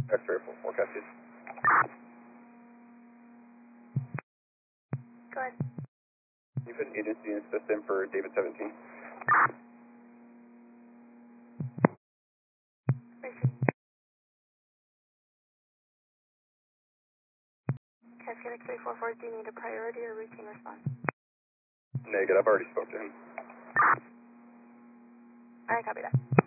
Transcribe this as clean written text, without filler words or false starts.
X-ray 4 Cascade. Go ahead. You put agency in system for David 17. Cascade X344, do you need a priority or routine response? Negative, I've already spoke to him. Alright, copy that.